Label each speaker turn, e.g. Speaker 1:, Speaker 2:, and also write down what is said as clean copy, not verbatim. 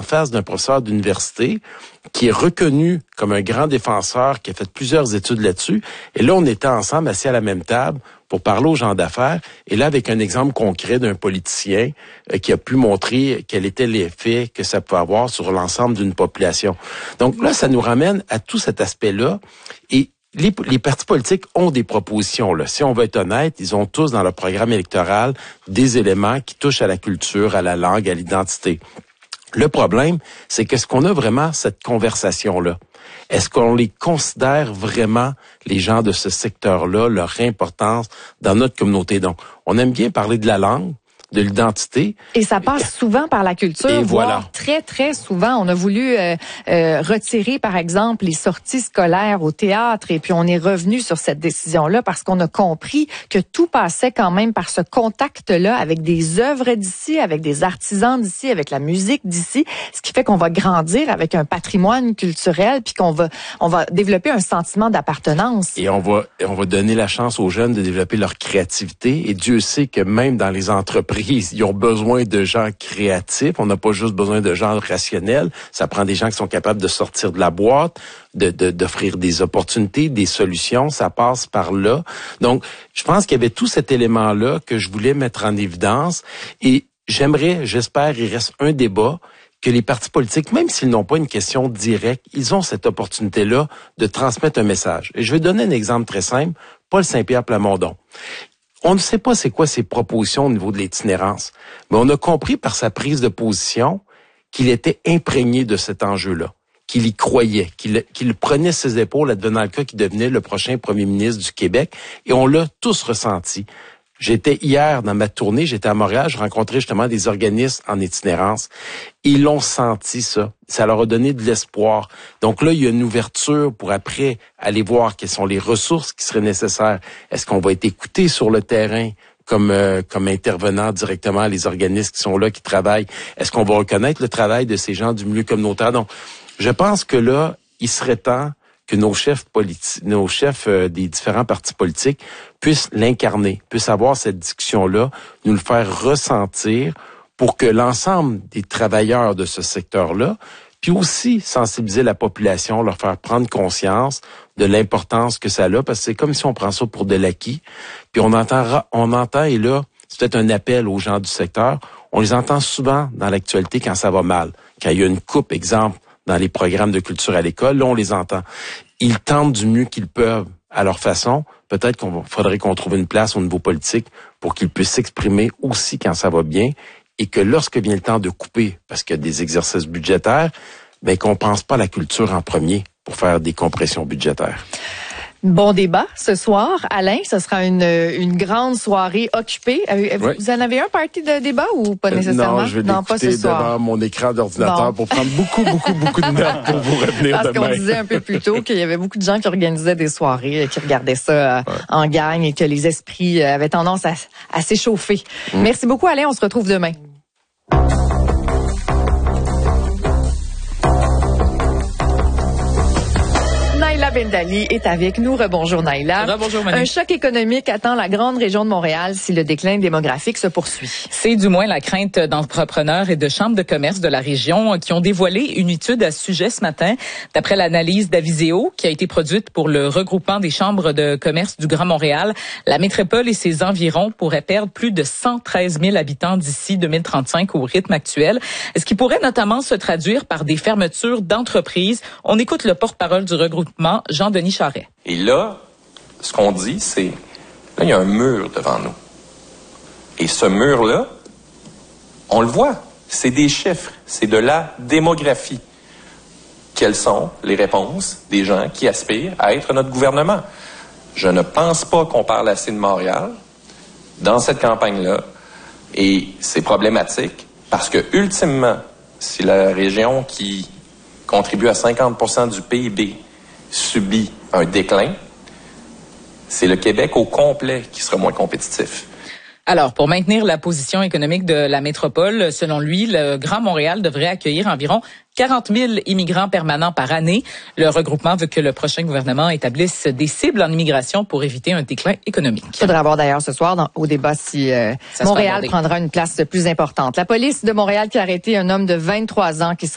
Speaker 1: face d'un professeur d'université qui est reconnu comme un grand défenseur, qui a fait plusieurs études là-dessus. Et là, on était ensemble, assis à la même table, pour parler aux gens d'affaires. Et là, avec un exemple concret d'un politicien qui a pu montrer quel était l'effet que ça peut avoir sur l'ensemble d'une population. Donc là, ça nous ramène à tout cet aspect-là. Et les partis politiques ont des propositions, là. Si on veut être honnête, ils ont tous dans leur programme électoral des éléments qui touchent à la culture, à la langue, à l'identité. Le problème, c'est qu'est-ce qu'on a vraiment cette conversation-là? Est-ce qu'on les considère vraiment, les gens de ce secteur-là, leur importance dans notre communauté? Donc, on aime bien parler de la langue, de l'identité.
Speaker 2: Et ça passe souvent par la culture,
Speaker 1: et
Speaker 2: voire
Speaker 1: voilà.
Speaker 2: Très, très souvent. On a voulu retirer, par exemple, les sorties scolaires au théâtre, et puis on est revenu sur cette décision-là parce qu'on a compris que tout passait quand même par ce contact-là avec des œuvres d'ici, avec des artisans d'ici, avec la musique d'ici, ce qui fait qu'on va grandir avec un patrimoine culturel, puis qu'on va développer un sentiment d'appartenance.
Speaker 1: Et on va donner la chance aux jeunes de développer leur créativité. Et Dieu sait que même dans les entreprises, ils ont besoin de gens créatifs. On n'a pas juste besoin de gens rationnels. Ça prend des gens qui sont capables de sortir de la boîte, d'offrir des opportunités, des solutions. Ça passe par là. Donc, je pense qu'il y avait tout cet élément-là que je voulais mettre en évidence. Et j'espère, il reste un débat que les partis politiques, même s'ils n'ont pas une question directe, ils ont cette opportunité-là de transmettre un message. Et je vais donner un exemple très simple. Paul Saint-Pierre Plamondon. On ne sait pas c'est quoi ses propositions au niveau de l'itinérance, mais on a compris par sa prise de position qu'il était imprégné de cet enjeu-là, qu'il y croyait, qu'il prenait ses épaules advenant le cas qu'il devenait le prochain premier ministre du Québec, et on l'a tous ressenti. J'étais hier dans ma tournée, j'étais à Montréal, je rencontrais justement des organismes en itinérance. Ils l'ont senti, ça. Ça leur a donné de l'espoir. Donc là, il y a une ouverture pour après aller voir quelles sont les ressources qui seraient nécessaires. Est-ce qu'on va être écouté sur le terrain comme intervenant directement, les organismes qui sont là, qui travaillent? Est-ce qu'on va reconnaître le travail de ces gens du milieu communautaire? Donc, je pense que là, il serait temps que nos chefs des différents partis politiques puissent l'incarner, puissent avoir cette discussion-là, nous le faire ressentir pour que l'ensemble des travailleurs de ce secteur-là, puis aussi sensibiliser la population, leur faire prendre conscience de l'importance que ça a, parce que c'est comme si on prend ça pour de l'acquis, puis on entend, et là, c'est peut-être un appel aux gens du secteur, on les entend souvent dans l'actualité quand ça va mal, quand il y a une coupe, exemple, dans les programmes de culture à l'école, là, on les entend. Ils tentent du mieux qu'ils peuvent à leur façon. Peut-être faudrait qu'on trouve une place au niveau politique pour qu'ils puissent s'exprimer aussi quand ça va bien et que lorsque vient le temps de couper, parce qu'il y a des exercices budgétaires, ben qu'on pense pas à la culture en premier pour faire des compressions budgétaires.
Speaker 2: Bon débat ce soir. Alain, ce sera une grande soirée occupée. Vous en avez un party de débat ou pas nécessairement?
Speaker 1: Non, je vais l'écouter devant mon écran d'ordinateur pour prendre beaucoup de notes pour vous revenir
Speaker 2: Parce
Speaker 1: demain.
Speaker 2: Qu'on disait un peu plus tôt qu'il y avait beaucoup de gens qui organisaient des soirées, qui regardaient ça en gang et que les esprits avaient tendance à s'échauffer. Merci beaucoup, Alain. On se retrouve demain. Naïla Bendali est avec nous. Rebonjour Naïla.
Speaker 3: Rebonjour Manu.
Speaker 2: Un choc économique attend la grande région de Montréal si le déclin démographique se poursuit.
Speaker 3: C'est du moins la crainte d'entrepreneurs et de chambres de commerce de la région qui ont dévoilé une étude à ce sujet ce matin. D'après l'analyse d'Aviseo qui a été produite pour le regroupement des chambres de commerce du Grand Montréal, la métropole et ses environs pourraient perdre plus de 113 000 habitants d'ici 2035 au rythme actuel, ce qui pourrait notamment se traduire par des fermetures d'entreprises. On écoute le porte-parole du regroupement, Jean-Denis Charest.
Speaker 4: Et là, ce qu'on dit, c'est, là, il y a un mur devant nous. Et ce mur-là, on le voit, c'est des chiffres, c'est de la démographie. Quelles sont les réponses des gens qui aspirent à être notre gouvernement? Je ne pense pas qu'on parle assez de Montréal dans cette campagne-là. Et c'est problématique parce que, ultimement, si la région qui contribue à 50% du PIB subit un déclin, c'est le Québec au complet qui sera moins compétitif.
Speaker 3: Alors, pour maintenir la position économique de la métropole, selon lui, le Grand Montréal devrait accueillir environ 40 000 immigrants permanents par année. Le regroupement veut que le prochain gouvernement établisse des cibles en immigration pour éviter un déclin économique.
Speaker 2: Il faudra voir d'ailleurs ce soir au débat si Montréal prendra une place plus importante. La police de Montréal qui a arrêté un homme de 23 ans qui serait